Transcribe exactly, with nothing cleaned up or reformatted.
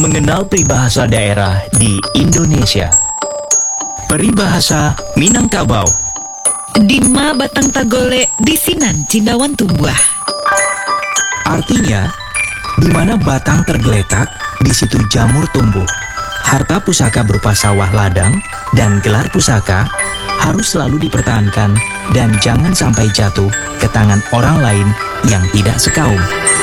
mengenal peribahasa daerah di Indonesia. Peribahasa Minangkabau. Dima batang tagole disinan cindawan tumbuh. Artinya, di mana batang tergeletak, di situ jamur tumbuh. Harta pusaka berupa sawah ladang dan gelar pusaka harus selalu dipertahankan dan jangan sampai jatuh ke tangan orang lain yang tidak sekaum.